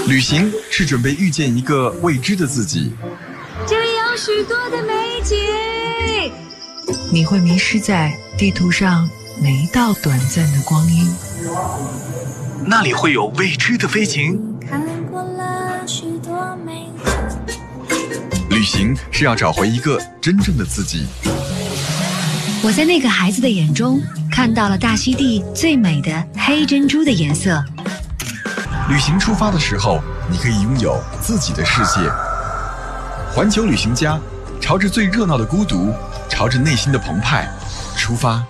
旅行是准备遇见一个未知的自己， 这里有许多的美景， 你会迷失在地图上每一道短暂的光阴， 那里会有未知的飞行。 看过了许多美景。 旅行是要找回一个真正的自己。 我在那个孩子的眼中看到了大溪地最美的黑珍珠的颜色。 旅行出发的时候，你可以拥有自己的世界。环球旅行家，朝着最热闹的孤独，朝着内心的澎湃出发。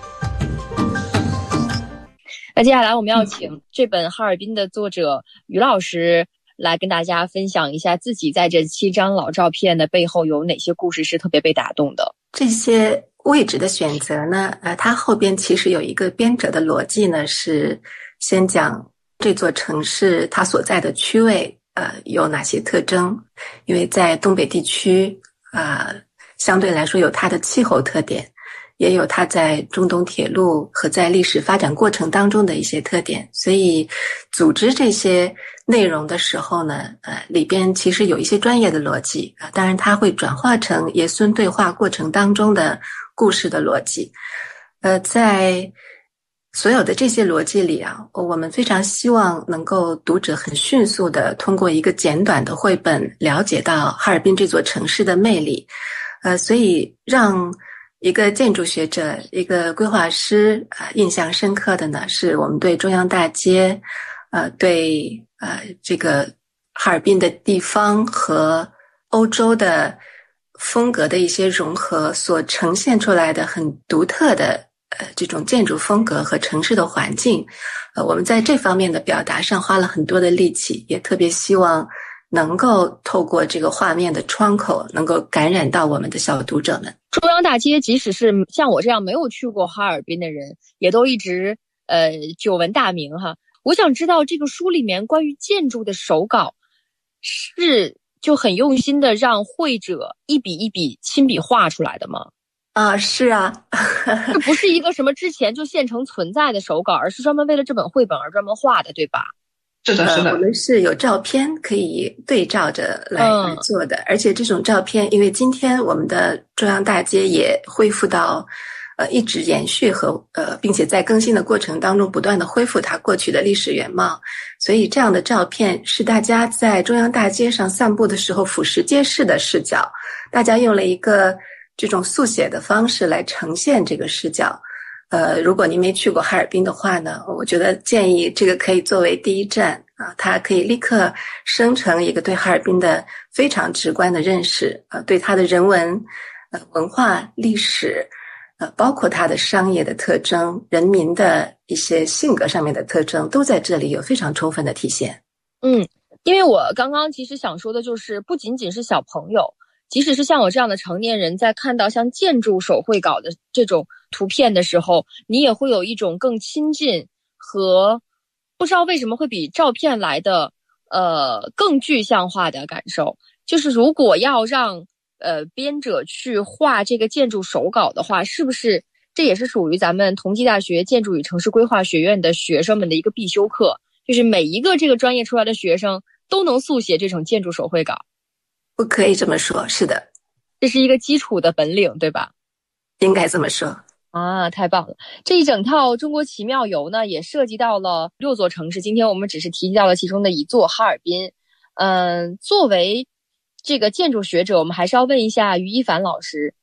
那接下来我们要请这本哈尔滨的作者于老师来跟大家分享一下自己在这7张老照片的背后有哪些故事是特别被打动的。 这些位置的选择呢，它后边其实有一个编者的逻辑呢，是先讲这座城市它所在的区位有哪些特征。因为在东北地区相对来说有它的气候特点，也有它在中东铁路和在历史发展过程当中的一些特点，所以组织这些内容的时候呢，里边其实有一些专业的逻辑当然它会转化成爷孙对话过程当中的故事的逻辑。在所有的这些逻辑里我们非常希望能够读者很迅速的通过一个简短的绘本了解到哈尔滨这座城市的魅力。所以让一个建筑学者，一个规划师印象深刻的呢，是我们对中央大街对这个哈尔滨的地方和欧洲的风格的一些融合所呈现出来的很独特的这种建筑风格和城市的环境。我们在这方面的表达上花了很多的力气，也特别希望能够透过这个画面的窗口能够感染到我们的小读者们。 中央大街即使是像我这样没有去过哈尔滨的人，也都一直久闻大名哈。我想知道这个书里面关于建筑的手稿是就很用心的让绘者一笔一笔亲笔画出来的吗？ 是啊。 这不是一个什么之前就现成存在的手稿，而是专门为了这本绘本而专门画的，对吧？ 是的，是的。 我们是有照片可以对照着来做的，而且这种照片，因为今天我们的中央大街也恢复到一直延续和并且在更新的过程当中不断的恢复它过去的历史原貌，所以这样的照片是大家在中央大街上散步的时候俯拾皆是的视角，大家用了一个这种速写的方式来呈现这个视角。如果您没去过哈尔滨的话呢，我觉得建议这个可以作为第一站它可以立刻生成一个对哈尔滨的非常直观的认识，对它的人文文化历史包括它的商业的特征，人民的一些性格上面的特征都在这里有非常充分的体现。 因为我刚刚其实想说的就是不仅仅是小朋友，即使是像我这样的成年人，在看到像建筑手绘稿的这种图片的时候，你也会有一种更亲近和不知道为什么会比照片来的更具象化的感受。就是如果要让编者去画这个建筑手稿的话，是不是这也是属于咱们同济大学建筑与城市规划学院的学生们的一个必修课，就是每一个这个专业出来的学生都能速写这种建筑手绘稿？ 不可以这么说，是的， 这是一个基础的本领，对吧？ 应该这么说太棒了。这一整套中国奇妙游呢，也涉及到了6座城市，今天我们只是提及到了其中的一座哈尔滨。作为这个建筑学者，我们还是要问一下于一凡老师，